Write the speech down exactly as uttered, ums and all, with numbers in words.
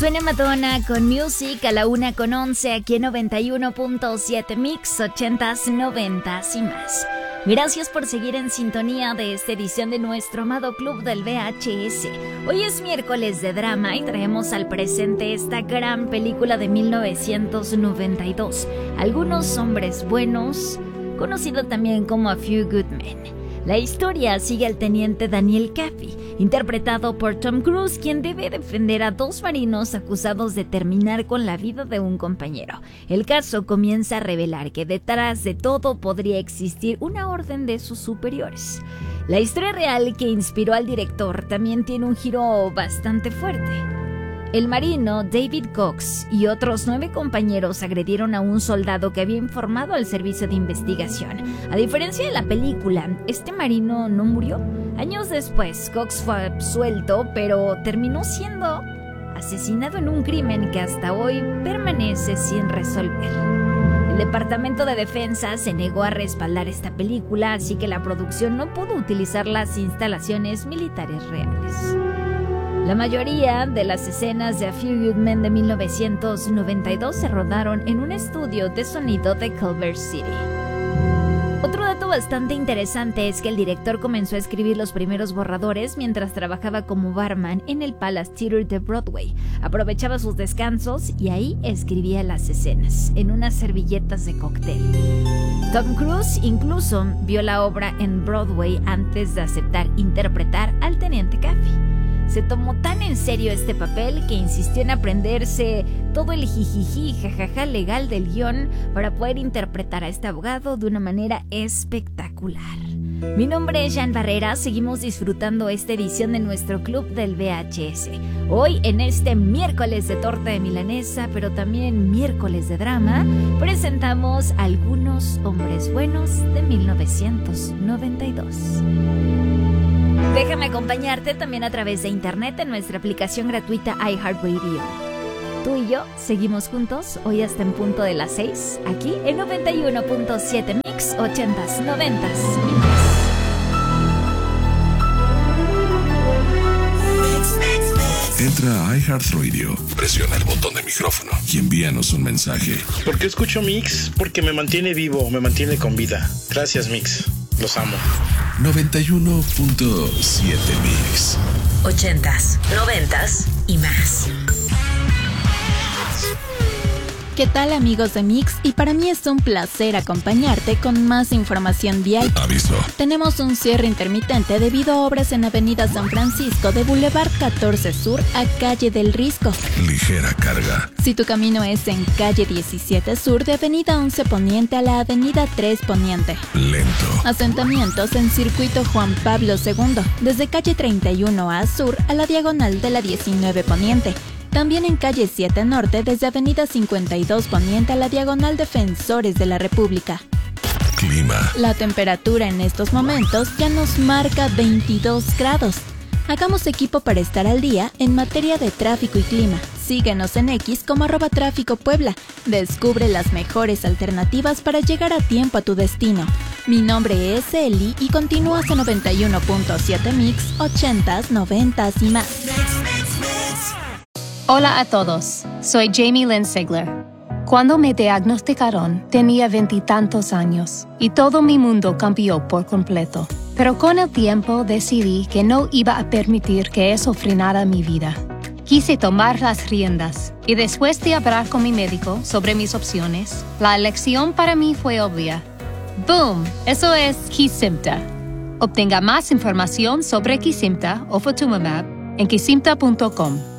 Suena Madonna con Music a la una con once aquí en noventa y uno punto siete Mix, ochentas, noventas y más. Gracias por seguir en sintonía de esta edición de nuestro amado Club del V H S. Hoy es miércoles de drama y traemos al presente esta gran película de mil novecientos noventa y dos, Algunos hombres buenos, conocido también como A Few Good Men. La historia sigue al teniente Daniel Kaffee, interpretado por Tom Cruise, quien debe defender a dos marinos acusados de terminar con la vida de un compañero. El caso comienza a revelar que detrás de todo podría existir una orden de sus superiores. La historia real que inspiró al director también tiene un giro bastante fuerte. El marino David Cox y otros nueve compañeros agredieron a un soldado que había informado al servicio de investigación. A diferencia de la película, este marino no murió. Años después, Cox fue absuelto, pero terminó siendo asesinado en un crimen que hasta hoy permanece sin resolver. El Departamento de Defensa se negó a respaldar esta película, así que la producción no pudo utilizar las instalaciones militares reales. La mayoría de las escenas de A Few Good Men de mil novecientos noventa y dos se rodaron en un estudio de sonido de Culver City. Otro dato bastante interesante es que el director comenzó a escribir los primeros borradores mientras trabajaba como barman en el Palace Theater de Broadway. Aprovechaba sus descansos y ahí escribía las escenas, en unas servilletas de cóctel. Tom Cruise incluso vio la obra en Broadway antes de aceptar interpretar al teniente Kaffee. Se tomó tan en serio este papel que insistió en aprenderse todo el jijiji jajaja legal del guión para poder interpretar a este abogado de una manera espectacular. Mi nombre es Jan Barrera, seguimos disfrutando esta edición de nuestro Club del V H S. Hoy, en este miércoles de torta de milanesa, pero también miércoles de drama, presentamos Algunos hombres buenos de mil novecientos noventa y dos. Déjame acompañarte también a través de internet en nuestra aplicación gratuita iHeartRadio. Tú y yo seguimos juntos hoy hasta en punto de las seis, aquí en noventa y uno punto siete Mix, ochentas, noventas y más. Entra a iHeartRadio, presiona el botón de micrófono y envíanos un mensaje. ¿Por qué escucho Mix? Porque me mantiene vivo, me mantiene con vida. Gracias, Mix. Los amo. noventa y uno punto siete Mix. Ochentas, noventas y más. ¿Qué tal, amigos de Mix? Y para mí es un placer acompañarte con más información vial. Aviso. Tenemos un cierre intermitente debido a obras en Avenida San Francisco de Boulevard catorce Sur a Calle del Risco. Ligera carga. Si tu camino es en Calle diecisiete Sur de Avenida once Poniente a la Avenida tres Poniente. Lento. Asentamientos en Circuito Juan Pablo segundo, desde Calle treinta y uno A Sur a la diagonal de la diecinueve Poniente. También en Calle siete Norte, desde Avenida cincuenta y dos Poniente a la diagonal Defensores de la República. Clima. La temperatura en estos momentos ya nos marca veintidós grados. Hagamos equipo para estar al día en materia de tráfico y clima. Síguenos en X como arroba tráfico Puebla. Descubre las mejores alternativas para llegar a tiempo a tu destino. Mi nombre es Eli y continúas en noventa y uno punto siete Mix, ochentas, noventas y más. Hola a todos, soy Jamie Lynn Sigler. Cuando me diagnosticaron, tenía veintitantos años y todo mi mundo cambió por completo. Pero con el tiempo decidí que no iba a permitir que eso frenara mi vida. Quise tomar las riendas y después de hablar con mi médico sobre mis opciones, la elección para mí fue obvia. ¡Boom! Eso es Kesimpta. Obtenga más información sobre Kesimpta o Ofatumumab en kesimpta punto com.